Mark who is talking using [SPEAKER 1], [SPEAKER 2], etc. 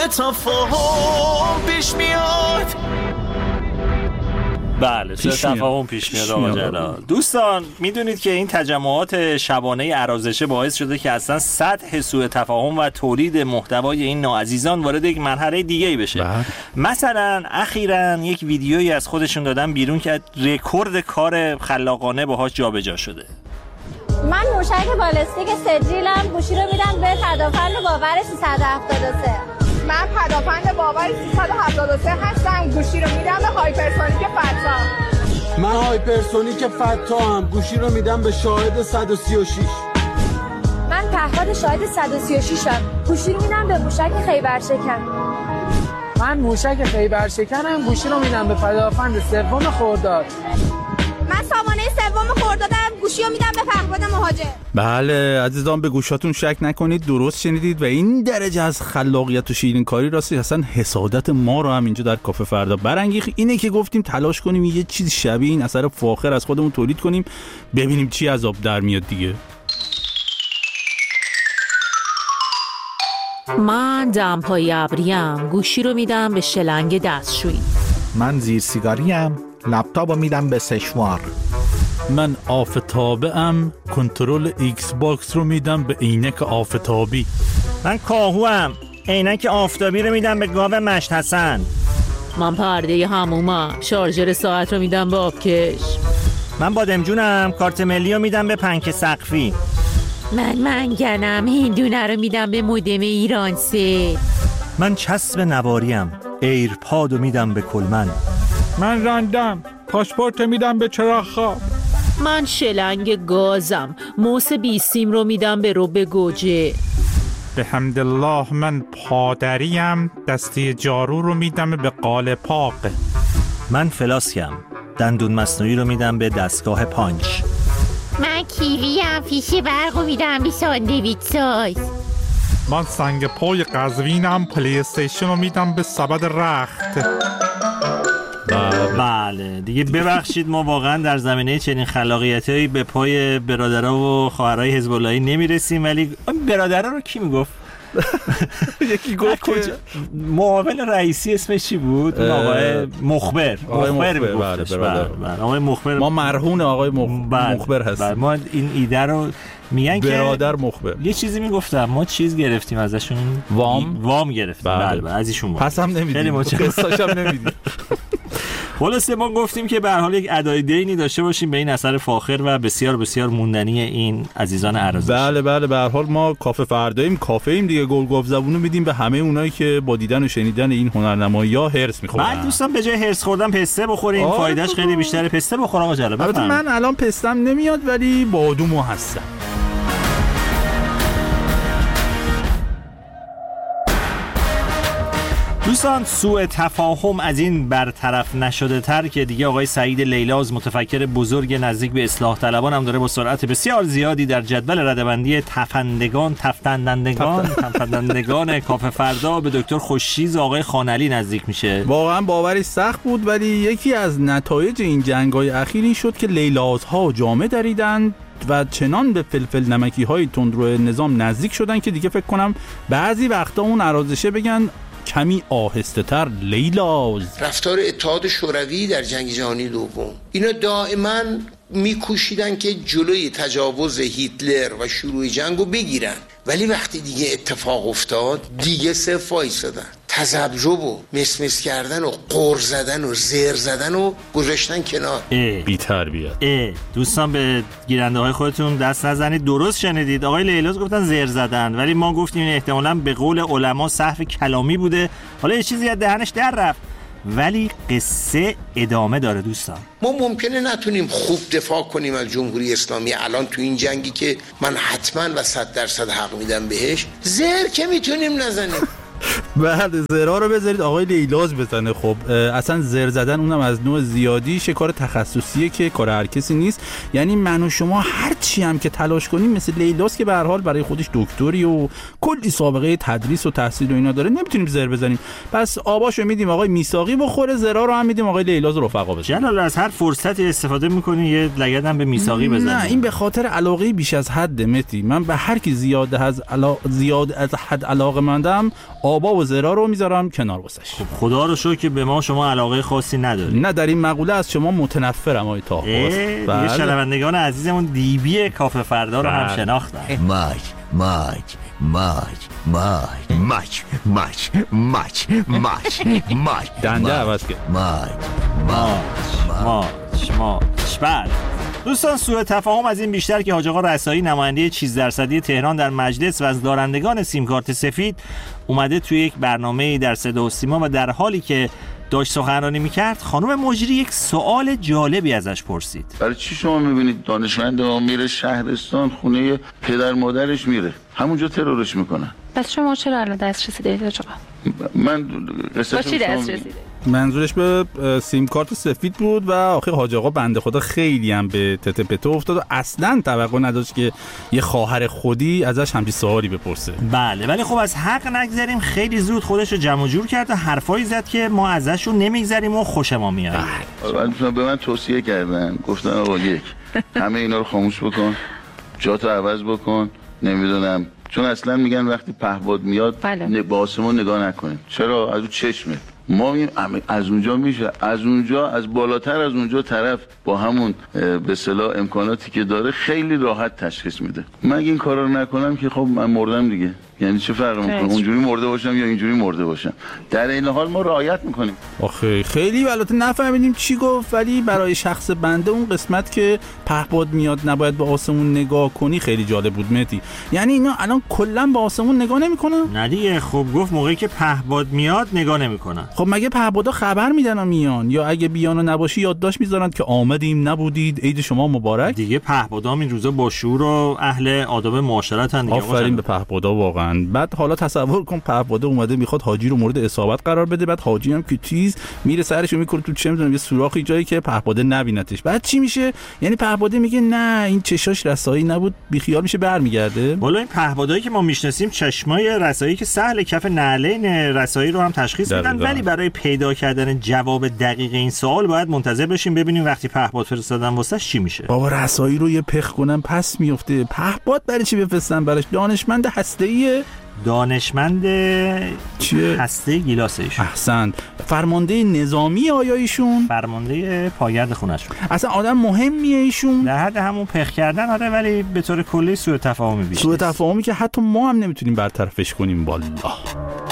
[SPEAKER 1] سوء تفاهم پیش میاد.
[SPEAKER 2] بله سوء تفاهم پیش میاد آقا جلال. دوستان میدونید که این تجمعات شبانه عرازشه باعث شده که اصلا سطح سوء تفاهم و تولید محتوای این ناعزیزان وارد یک مرحله دیگه‌ای بشه. مثلا اخیراً یک ویدیویی از خودشون دادن بیرون که رکورد کار خلاقانه باهاش جابجا شده.
[SPEAKER 3] من موشک بالستیک سجیلم گوشی رو میدم به پدافند باور 373.
[SPEAKER 4] من پدافند باور 373 هستم، گوشی رو میدم به هایپرسونیک فتا.
[SPEAKER 5] من هایپرسونیک فتا هم، گوشی رو میدم به شاهد 136.
[SPEAKER 3] من پهپاد شاهد 136 هم، گوشی رو میدم به موشک خیبرشکن.
[SPEAKER 6] من موشک خیبرشکنم، گوشی رو میدم به پدافند سوم خرداد.
[SPEAKER 3] من سامانه سوم خردادم، گوشی رو میدم به پهپاد مهاجر.
[SPEAKER 7] بله عزیزان به گوشاتون شک نکنید، درست شنیدید و این درجه از خلاقیت و شیرینکاری راستی اصلا حسادت ما رو هم اینجا در کافه فردا برانگیخت. اینه که گفتیم تلاش کنیم یه چیز شبیه این اثر فاخر از خودمون تولید کنیم، ببینیم چی از آب در میاد دیگه.
[SPEAKER 8] من دمپایی ابریم، گوشی رو میدم به شلنگ دستشویی.
[SPEAKER 9] من زیر سیگاریم، لپتاپ رو میدم به سشوار.
[SPEAKER 7] من آفتابه ام، کنترل ایکس باکس رو میدم به عینک آفتابی.
[SPEAKER 2] من کاهو ام، عینک آفتابی رو میدم به گاو مشت حسن.
[SPEAKER 8] من پرده حمومم، شارژر ساعت رو میدم به آبکش.
[SPEAKER 2] من بادمجونم، کارت ملی رو میدم به پنکه سقفی.
[SPEAKER 8] من منگنم، هندونه رو میدم به مودم ایران 3.
[SPEAKER 2] من چسب نواریم، ایرپاد رو میدم به کلمن.
[SPEAKER 6] من راندم، پاسپورت میدم به چراغ خواب.
[SPEAKER 8] من شلنگ گازم، موس بیسیم رو میدم به رب گوجه.
[SPEAKER 10] به حمدالله من پادریم، دستی جارو رو میدم به قال پاق.
[SPEAKER 2] من فلاسکم، دندون مصنوعی رو میدم به دستگاه پانچ.
[SPEAKER 8] من کیویم، فیش برق رو میدم به ساندویچ ساز.
[SPEAKER 10] من سنگ پای قزوینم، پلی استیشن رو میدم به سبد رخت.
[SPEAKER 2] بله دیگه ببخشید ما واقعا در زمینه چنین خلاقیتایی به پای برادرها و خواهرای حزب اللهی نمیرسیم. ولی برادرها رو کی میگفت؟
[SPEAKER 7] یکی گفت کجا؟
[SPEAKER 2] معاون رئیسی اسمش چی بود؟ آقای مخبر. آقای مخبر.
[SPEAKER 7] ما مرهون آقای مخبر هستیم.
[SPEAKER 2] ما این ایده رو میگن که
[SPEAKER 7] برادر مخبر.
[SPEAKER 2] یه چیزی میگفتم ما چیز گرفتیم ازشون، وام گرفتیم. بله از ایشون
[SPEAKER 7] پس هم نمیدیم، قصه‌اش هم نمیدیم.
[SPEAKER 2] خلاصه ما گفتیم که به هر حال یک ادای دینی داشته باشیم به این اثر فاخر و بسیار بسیار موندنی این عزیزان عرازش.
[SPEAKER 7] بله به هر حال ما کافه فرداییم، کافه ایم دیگه، گلگاف زبونو میدیم به همه اونایی که با دیدن و شنیدن این هنرنمایی‌ها هرس می‌خورن.
[SPEAKER 2] بعد دوستان به جای هرس خوردن پسته بخورین، فایدهش خیلی بیشتره. پسته بخور آقا جلال.
[SPEAKER 7] البته من الان پستم نمیاد ولی بادومو هستم.
[SPEAKER 2] دوستان سوء تفاهم از این برطرف نشده تر که دیگه آقای سعید لیلاز متفکر بزرگ نزدیک به اصلاح طلبان هم داره با سرعت بسیار زیادی در جدول ردبندی تفندندگان کافه فردا به دکتر خوشچیز آقای خانعلی نزدیک میشه.
[SPEAKER 7] واقعا باوری سخت بود ولی یکی از نتایج این جنگ‌های اخیر این شد که لیلازها جامه دریدن و چنان به فلفل نمکی های تندرو نظام نزدیک شدن که دیگه فکر کنم بعضی وقتا اون عرازشه بگن کمی آهسته تر لیلاز.
[SPEAKER 11] رفتار اتحاد شوروی در جنگ جهانی دوم، اینا دائما میکوشیدن که جلوی تجاوز هیتلر و شروع جنگو بگیرن، ولی وقتی دیگه اتفاق افتاد دیگه صفر وایسادن، تذبذب و مسمس کردن و قُر زدن و زر زدن و گذاشتن کنار.
[SPEAKER 7] بی تربیت.
[SPEAKER 2] دوستان به گیرنده های خودتون دست نزنید. درست شنیدید آقای لیلاز گفتن زر زدن، ولی ما گفتیم احتمالاً به قول علما سهو کلامی بوده. حالا یه چیزی از دهنش در رفت ولی قصه ادامه داره دوستان.
[SPEAKER 11] ما ممکنه نتونیم خوب دفاع کنیم از جمهوری اسلامی الان تو این جنگی که من حتما و 100% حق میدم بهش، زر که میتونیم نزنیم.
[SPEAKER 7] بعد زرها رو بذارید آقای لیلاز بزنه. خب اصلا زر زدن اونم از نوع زیادیش کار تخصصیه که کار هر کسی نیست. یعنی من و شما هر چی هم که تلاش کنیم مثل لیلاز که به هر حال برای خودش دکتری و کلی سابقه تدریس و تحصیل و اینا داره نمیتونیم زر بزنیم. پس آباشو میدیم آقای میساقی بخوره، زرها رو هم میدیم آقای لیلاز رفقا بزنه.
[SPEAKER 2] جلال از هر فرصتی استفاده میکنی یه لگدم به میساقی بزنه.
[SPEAKER 7] نه این به خاطر علاقه بیش از حد متی. من به هر کی زیاد از حد علاقه مندم آبا و و زرا رو میذارم کنار واسش.
[SPEAKER 2] خدا رو شکر که به ما شما علاقه خاصی ندارید.
[SPEAKER 7] نه در این مقوله از شما متنفرم آقای طاهر.
[SPEAKER 2] دیگه شنوندگان عزیزمون دیبی کافه فردا رو هم شناختن.
[SPEAKER 7] ماچ دنده عوض کرد.
[SPEAKER 2] بله دوستان، سوء تفاهم از این بیشتر که حاج آقا رسایی نماینده 10% تهران در مجلس و از دارندگان سیم کارت سفید اومده توی یک برنامه در صدا و سیما و در حالی که داشت سخنرانی میکرد خانم مجری یک سوال جالبی ازش پرسید.
[SPEAKER 12] برای چی شما میبینید دانشمند ما میره شهرستان خونه پدر مادرش میره همونجا ترورش میکنن؟
[SPEAKER 13] پس شما چرا الان دسترسی دارید حاج آقا؟
[SPEAKER 12] من
[SPEAKER 13] با چی دسترسی دارید؟
[SPEAKER 7] منظورش به سیم کارت سفید بود و آخه حاج آقا بنده خدا خیلی هم به تته پته افتاد و اصلا توقع نداشت که یه خواهر خودی ازش همچین سوالی بپرسه.
[SPEAKER 2] بله ولی خب از حق نگذریم، خیلی زود خودش رو جمع جور کرد و حرفایی زد که ما ازشون نمیگذریم و خوش ما میاد.
[SPEAKER 12] به من توصیه کردن، گفتن آقا یک همه اینا رو خاموش بکن، جاتو عوض بکن، نمیدونم، چون اصلا میگن وقتی پهباد میاد با آسمون نگاه نکنید. چرا؟ از اون چشمه ما از اونجا میشه، از اونجا از بالاتر از اونجا طرف با همون به اصطلاح امکاناتی که داره خیلی راحت تشخیص میده. من اگه این کارا رو نکنم که خب من مردم دیگه. یعنی چه فرق میکنه اونجوری مرده باشم یا اینجوری مرده باشم؟ در این حال ما رعایت میکنیم.
[SPEAKER 7] آخه خیلی البته نفهمیدیم چی گفت، ولی برای شخص بنده اون قسمت که پهپاد میاد نباید به آسمون نگاه کنی خیلی جالب بود مهدی. یعنی اینا الان کلا به آسمون نگاه نمیکنن؟
[SPEAKER 2] نه دیگه، خب گفت موقعی که پهپاد میاد نگاه نمیکنن.
[SPEAKER 7] خب مگه پهپادا خبر میدن و میان، یا اگه بیان و نباشی یادداشت میذارن که آمدیم نبودید عید شما مبارک؟
[SPEAKER 2] دیگه پهپادا این روزا با شعور و اهل آداب معاشرتن دیگه.
[SPEAKER 7] آفرین به پهپادا واقعا. بعد حالا تصور کن پهپادا اومده میخواد حاجی رو مورد اصابت قرار بده، بعد حاجی هم که تیز میره سرشو میکنه تو چه میدونم یه سوراخی جایی که پهپادا نبینتش. بعد چی میشه؟ یعنی پهپادا میگه نه این چشاش رسایی نبود، بیخیال میشه برمیگرده.
[SPEAKER 2] والا این پهپادایی که ما میشناسیم چشمای رسایی که سهل کف نعلین رسایی رو هم تشخیص میدن، ولی برای پیدا کردن جواب دقیق این سوال باید منتظر بشیم ببینیم وقتی پهپاد فرستادن واسش چی میشه.
[SPEAKER 7] بابا رسایی رو یه پخ کنن پس میفته. پهپاد برای چی بفرستن براش؟ دانشمند هسته‌ایه.
[SPEAKER 2] دانشمند
[SPEAKER 7] چیه؟
[SPEAKER 2] هسته گیلاس ایشون.
[SPEAKER 7] احسن. فرمانده نظامی آیا ایشون؟
[SPEAKER 2] فرمانده پایگرد خونه‌شون.
[SPEAKER 7] اصلا آدم مهمیه ایشون.
[SPEAKER 2] در حد همون پخ کردن آره، ولی به طور کلی سوء تفاهمی بیشتر.
[SPEAKER 7] سوء تفاهمی که حتی ما هم نمیتونیم برطرفش کنیم والله.